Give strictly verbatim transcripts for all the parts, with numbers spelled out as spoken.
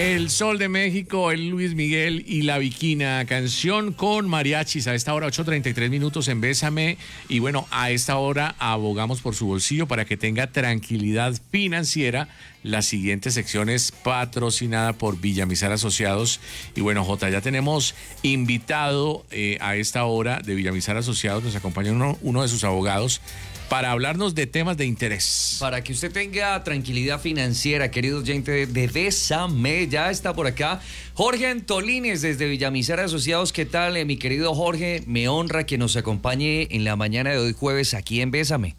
El Sol de México, el Luis Miguel y la Bikina, canción con mariachis a esta hora, ocho treinta y tres minutos en Bésame. Y bueno, a esta hora abogamos por su bolsillo para que tenga tranquilidad financiera. La siguiente sección es patrocinada por Villamizar Asociados. Y bueno, Jota, ya tenemos invitado eh, a esta hora de Villamizar Asociados. Nos acompaña uno, uno de sus abogados para hablarnos de temas de interés. Para que usted tenga tranquilidad financiera, querido oyente de Bésame, ya está por acá Jorge Antolínez desde Villamizar Asociados. ¿Qué tal, eh, mi querido Jorge? Me honra que nos acompañe en la mañana de hoy jueves aquí en Bésame.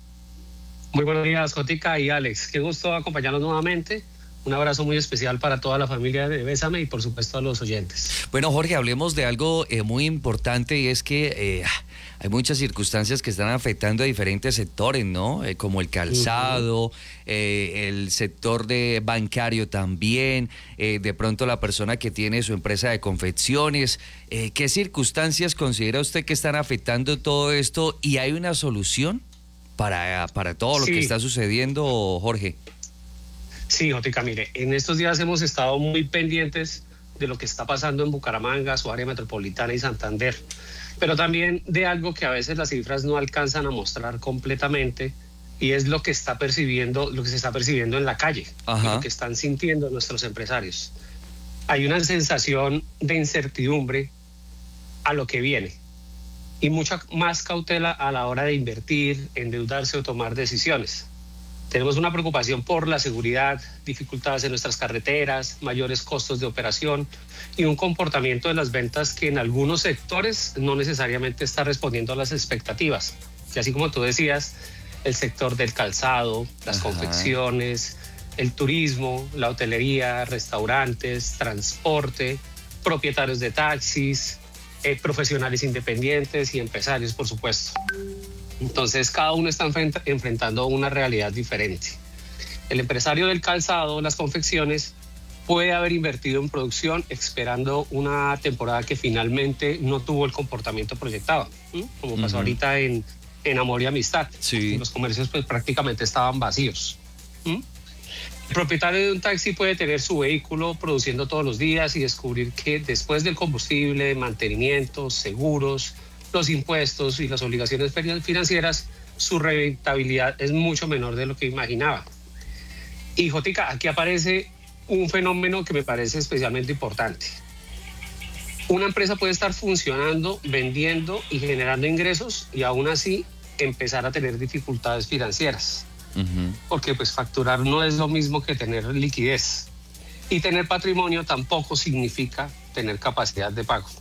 Muy buenos días, Jotica y Alex. Qué gusto acompañarnos nuevamente. Un abrazo muy especial para toda la familia de Bésame y por supuesto a los oyentes. Bueno, Jorge, hablemos de algo eh, muy importante y es que eh, hay muchas circunstancias que están afectando a diferentes sectores, ¿no? Eh, como el calzado, uh-huh. eh, el sector de bancario también, eh, de pronto la persona que tiene su empresa de confecciones. Eh, ¿Qué circunstancias considera usted que están afectando todo esto y hay una solución para, para todo lo sí. que está sucediendo, Jorge? Sí, Jotica, mire, en estos días hemos estado muy pendientes de lo que está pasando en Bucaramanga, su área metropolitana y Santander, pero también de algo que a veces las cifras no alcanzan a mostrar completamente y es lo que está percibiendo, lo que se está percibiendo en la calle, y lo que están sintiendo nuestros empresarios. Hay una sensación de incertidumbre a lo que viene y mucha más cautela a la hora de invertir, endeudarse o tomar decisiones. Tenemos una preocupación por la seguridad, dificultades en nuestras carreteras, mayores costos de operación y un comportamiento de las ventas que en algunos sectores no necesariamente está respondiendo a las expectativas. Y así como tú decías, el sector del calzado, las Ajá. confecciones, el turismo, la hotelería, restaurantes, transporte, propietarios de taxis, eh, profesionales independientes y empresarios, por supuesto. Entonces, cada uno está enfrenta, enfrentando una realidad diferente. El empresario del calzado, las confecciones, puede haber invertido en producción esperando una temporada que finalmente no tuvo el comportamiento proyectado, ¿sí? Como pasó uh-huh. ahorita en, en Amor y Amistad. Sí. Los comercios pues, prácticamente estaban vacíos. ¿Sí? El propietario de un taxi puede tener su vehículo produciendo todos los días y descubrir que después del combustible, mantenimiento, seguros, los impuestos y las obligaciones financieras, su rentabilidad es mucho menor de lo que imaginaba. Y Jotica, aquí aparece un fenómeno que me parece especialmente importante. Una empresa puede estar funcionando, vendiendo y generando ingresos y aún así empezar a tener dificultades financieras. Uh-huh. Porque pues facturar no es lo mismo que tener liquidez. Y tener patrimonio tampoco significa tener capacidad de pago.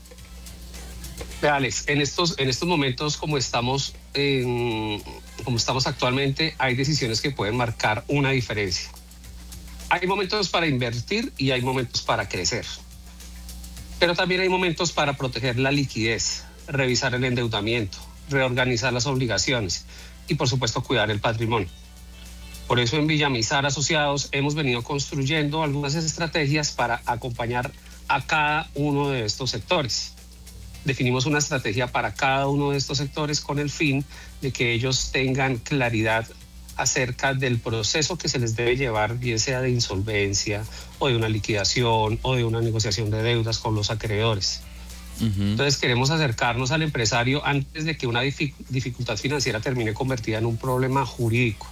Alex, en estos, en estos momentos como estamos, en, como estamos actualmente, hay decisiones que pueden marcar una diferencia. Hay momentos para invertir y hay momentos para crecer. Pero también hay momentos para proteger la liquidez, revisar el endeudamiento, reorganizar las obligaciones y, por supuesto, cuidar el patrimonio. Por eso en Villamizar Asociados hemos venido construyendo algunas estrategias para acompañar a cada uno de estos sectores. Definimos una estrategia para cada uno de estos sectores con el fin de que ellos tengan claridad acerca del proceso que se les debe llevar, bien sea de insolvencia o de una liquidación o de una negociación de deudas con los acreedores. Uh-huh. Entonces queremos acercarnos al empresario antes de que una dific- dificultad financiera termine convertida en un problema jurídico.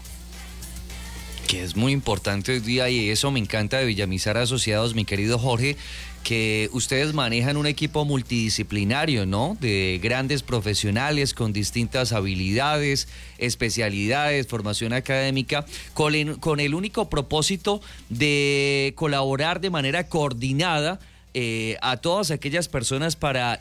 Que es muy importante hoy día y eso me encanta de Villamizar Asociados, mi querido Jorge, que ustedes manejan un equipo multidisciplinario, ¿no? De grandes profesionales con distintas habilidades, especialidades, formación académica, con el, con el único propósito de colaborar de manera coordinada Eh, a todas aquellas personas para